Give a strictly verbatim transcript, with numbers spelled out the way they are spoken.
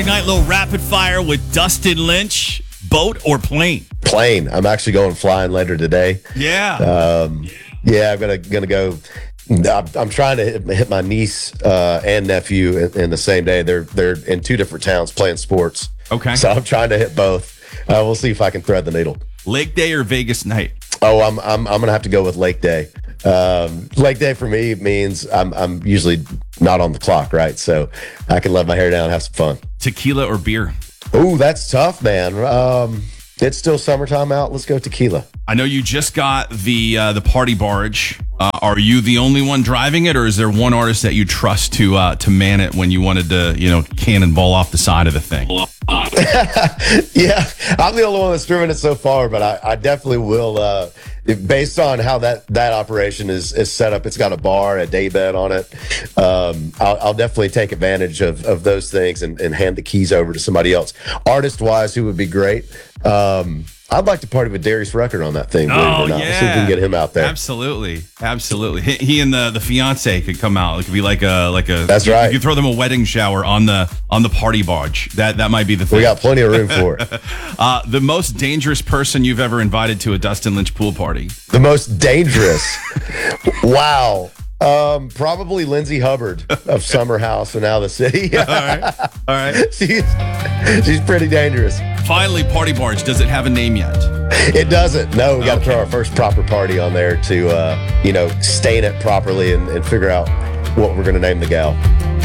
Night little rapid fire with Dustin Lynch. Boat or plane? Plane. I'm actually going flying later today. Yeah. Um, yeah, I'm gonna gonna go. I'm, I'm trying to hit, hit my niece uh, and nephew in, in the same day. They're they're in two different towns playing sports. Okay. So I'm trying to hit both. Uh, we'll see if I can thread the needle. Lake Day or Vegas night? Oh, I'm I'm I'm gonna have to go with Lake Day. Um, Lake Day for me means I'm I'm usually not on the clock, right? So I can let my hair down and have some fun. Tequila or beer? Oh, that's tough, man. Um, it's still summertime out. Let's go tequila. I know you just got the uh, the party barge. Uh, are you the only one driving it, or is there one artist that you trust to uh, to man it when you wanted to, you know, cannonball off the side of the thing? Yeah, I'm the only one that's driven it so far, but I, I definitely will. Uh, based on how that, that operation is, is set up, it's got a bar, a day bed on it. Um, I'll, I'll definitely take advantage of, of those things and, and hand the keys over to somebody else. Artist wise, who would be great? Um, I'd like to party with Darius Rucker on that thing. Believe it Oh or not. yeah, Let's see if we can get him out there. Absolutely, absolutely. He, he and the, the fiance could come out. It could be like a like a. That's you, right. You throw them a wedding shower on the on the party barge. That that might be the thing. We got plenty of room for it. uh, the most dangerous person you've ever invited to a Dustin Lynch pool party? The most dangerous. Wow. Um, probably Lindsay Hubbard of Summer House and Now the City. All right, all right. she's she's pretty dangerous. Finally, party barge. Does it have a name yet? It doesn't. No, we got to Okay. throw our first proper party on there to, uh, you know, stain it properly and, and figure out what we're going to name the gal.